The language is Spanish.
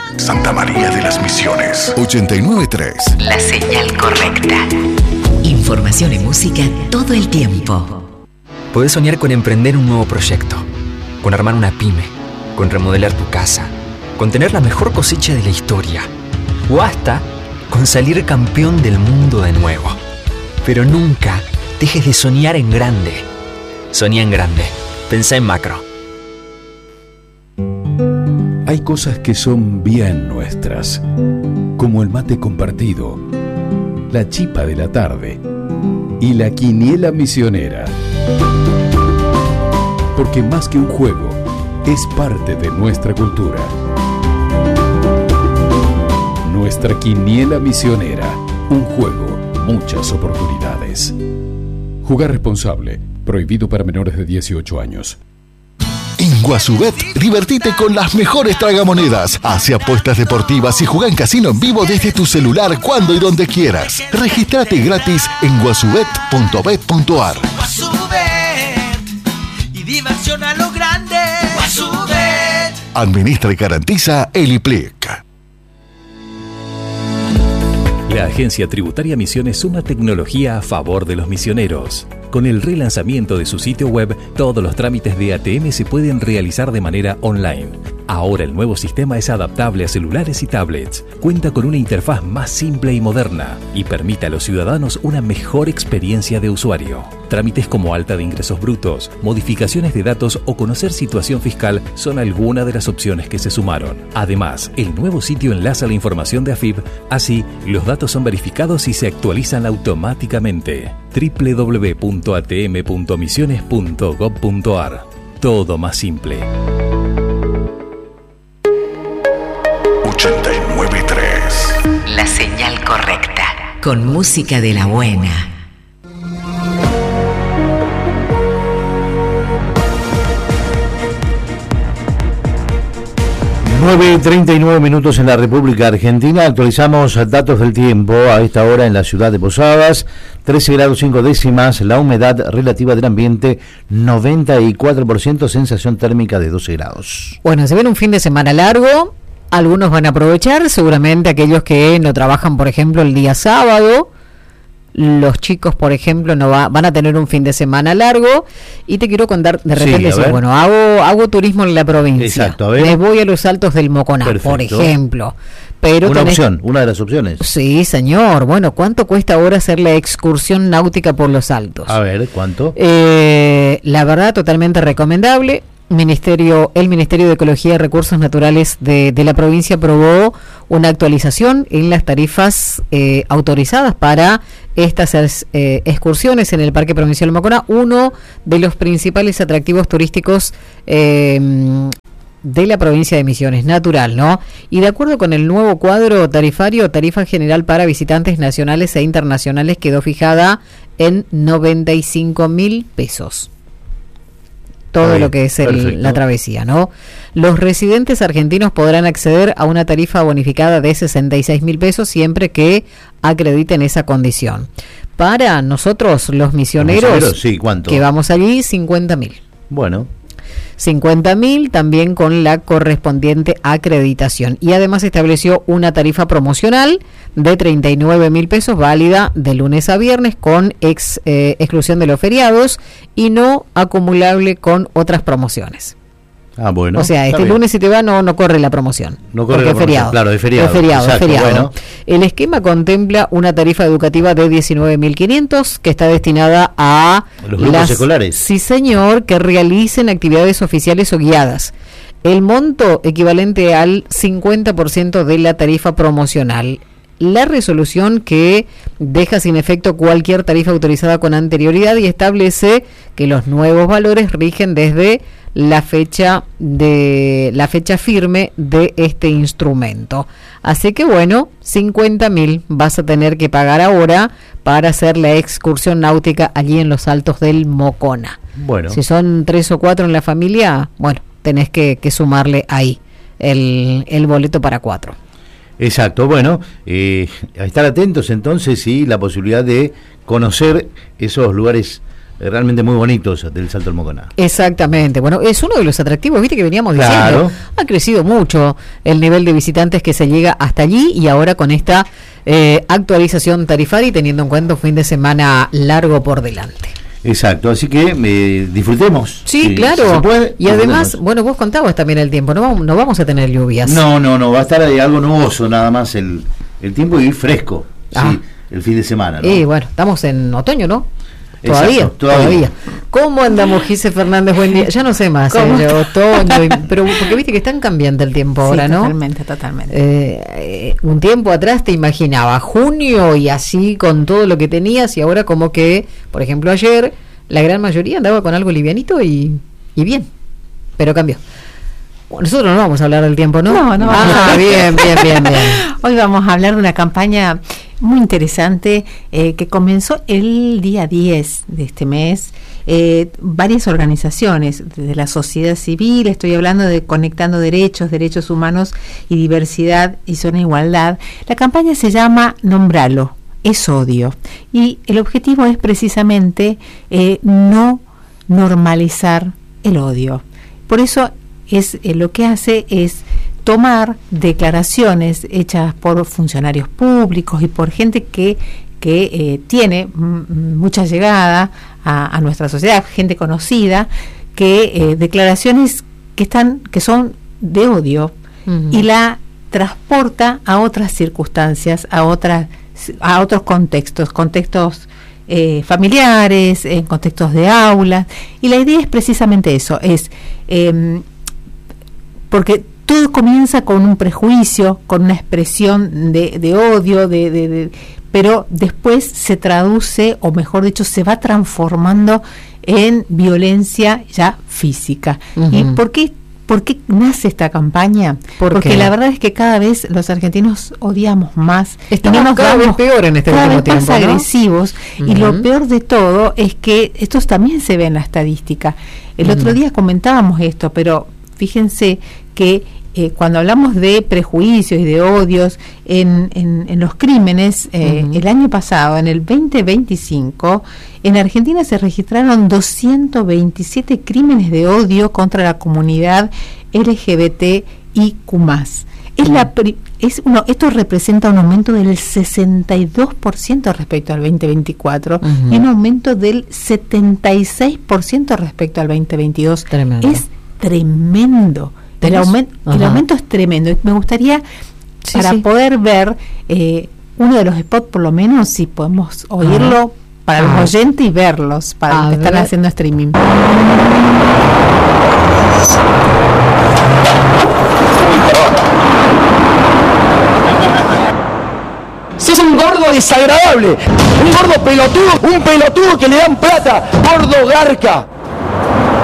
Santa María de las Misiones, 89.3. La señal correcta. Información y música todo el tiempo. Podés soñar con emprender un nuevo proyecto, con armar una pyme, con remodelar tu casa, con tener la mejor cosecha de la historia, o hasta con salir campeón del mundo de nuevo. Pero nunca dejes de soñar en grande. Soñá en grande. Pensá en macro. Hay cosas que son bien nuestras, como el mate compartido, la chipa de la tarde y la quiniela misionera. Porque más que un juego, es parte de nuestra cultura. Nuestra quiniela misionera, un juego, muchas oportunidades. Jugar responsable, prohibido para menores de 18 años. En Guasubet, divertite con las mejores tragamonedas. Hace apuestas deportivas y juega en casino en vivo desde tu celular cuando y donde quieras. Regístrate gratis en guasubet.bet.ar. Guasubet y diversión a lo grande. Guasubet. Administra y garantiza el IPLIC. La Agencia Tributaria Misiones suma tecnología a favor de los misioneros. Con el relanzamiento de su sitio web, todos los trámites de ATM se pueden realizar de manera online. Ahora el nuevo sistema es adaptable a celulares y tablets, cuenta con una interfaz más simple y moderna y permite a los ciudadanos una mejor experiencia de usuario. Trámites como alta de ingresos brutos, modificaciones de datos o conocer situación fiscal son algunas de las opciones que se sumaron. Además, el nuevo sitio enlaza la información de AFIP, así los datos son verificados y se actualizan automáticamente. www.atm.misiones.gov.ar. Todo más simple. 89.3. La señal correcta. Con música de la buena. Nueve 39 minutos en la República Argentina. Actualizamos datos del tiempo a esta hora en la ciudad de Posadas. 13 grados 5 décimas, la humedad relativa del ambiente 94%, sensación térmica de 12 grados. Bueno, se viene un fin de semana largo. Algunos van a aprovechar, seguramente aquellos que no trabajan, por ejemplo, el día sábado. Los chicos, por ejemplo, van a tener un fin de semana largo. Y te quiero contar, de repente decir, bueno, hago turismo en la provincia. Exacto, a ver. Me voy a los Altos del Moconá, por ejemplo. Pero una de las opciones. Sí, señor. Bueno, ¿cuánto cuesta ahora hacer la excursión náutica por los Altos? A ver, ¿cuánto? La verdad, totalmente recomendable. El Ministerio de Ecología y Recursos Naturales de la provincia aprobó una actualización en las tarifas autorizadas para estas excursiones en el Parque Provincial Moconá, uno de los principales atractivos turísticos de la provincia de Misiones, natural, ¿no? Y de acuerdo con el nuevo cuadro tarifario, tarifa general para visitantes nacionales e internacionales quedó fijada en 95.000 pesos. Todo lo que es la travesía, ¿no? Los residentes argentinos podrán acceder a una tarifa bonificada de 66.000 pesos siempre que acrediten esa condición. Para nosotros, los misioneros, sí, ¿cuánto? Que vamos allí, 50.000. Bueno. 50.000 también con la correspondiente acreditación. Y además estableció una tarifa promocional de 39.000 pesos válida de lunes a viernes con exclusión de los feriados y no acumulable con otras promociones. Ah, bueno. O sea, este lunes si te va no corre la promoción. No corre la promoción, feriado. claro, es feriado. Exacto, feriado. Bueno. El esquema contempla una tarifa educativa de 19.500 que está destinada a los grupos escolares. Sí, señor, que realicen actividades oficiales o guiadas. El monto equivalente al 50% de la tarifa promocional. La resolución que deja sin efecto cualquier tarifa autorizada con anterioridad y establece que los nuevos valores rigen desde la fecha firme de este instrumento. Así que bueno, 50.000 vas a tener que pagar ahora para hacer la excursión náutica allí en los Altos del Moconá. Bueno. Si son 3 o 4 en la familia, bueno, tenés que sumarle ahí el boleto para 4. Exacto, bueno, a estar atentos entonces y la posibilidad de conocer esos lugares realmente muy bonitos del Salto del Moconá. Exactamente, bueno, es uno de los atractivos, viste que veníamos Claro. diciendo, ha crecido mucho el nivel de visitantes que se llega hasta allí y ahora con esta actualización tarifaria y teniendo en cuenta un fin de semana largo por delante. Exacto, así que disfrutemos. Sí, claro, si se puede, y además, disfrutemos. bueno, vos contabas también el tiempo, no vamos a tener lluvias. No, va a estar algo nuboso nada más el tiempo y fresco, Ah. sí, el fin de semana, ¿no? Y bueno, estamos en otoño, ¿no? Exacto, Todavía. ¿Cómo andamos, Gise Fernández? Buen día. Ya no sé más, otoño, pero porque viste que es tan cambiante el tiempo ahora, sí, ¿no? Totalmente. Un tiempo atrás te imaginaba junio y así con todo lo que tenías y ahora como que, por ejemplo, ayer la gran mayoría andaba con algo livianito y bien, pero cambió. Bueno, nosotros no vamos a hablar del tiempo, ¿no? No. Bien. Hoy vamos a hablar de una campaña muy interesante que comenzó el día 10 de este mes. Varias organizaciones de la sociedad civil, estoy hablando de Conectando Derechos Humanos y Diversidad y Zona Igualdad. La campaña se llama Nombralo, es odio. Y el objetivo es precisamente no normalizar el odio. Por eso lo que hace es tomar declaraciones hechas por funcionarios públicos y por gente que tiene mucha llegada a nuestra sociedad, gente conocida, declaraciones que son de odio y la transporta a otras circunstancias, a otros contextos familiares, en contextos de aulas, y la idea es precisamente eso, porque todo comienza con un prejuicio, con una expresión de odio, pero después se traduce, o mejor dicho, se va transformando en violencia ya física. ¿Y por qué nace esta campaña? Porque la verdad es que cada vez los argentinos odiamos más. Estamos cada vez peor en este último tiempo, más ¿no? agresivos, y lo peor de todo es que esto también se ve en la estadística. El otro día comentábamos esto, pero fíjense que cuando hablamos de prejuicios y de odios en los crímenes, el año pasado, en el 2025, en Argentina se registraron 227 crímenes de odio contra la comunidad LGBTIQ+. Esto representa un aumento del 62% respecto al 2024 y un aumento del 76% respecto al 2022. Tremendo. Es tremendo. El aumento es tremendo. Me gustaría, para poder ver uno de los spots, por lo menos, si podemos oírlo para los oyentes y verlos, para los que están haciendo streaming. Sos un gordo desagradable, un gordo pelotudo, un pelotudo que le dan plata, gordo garca.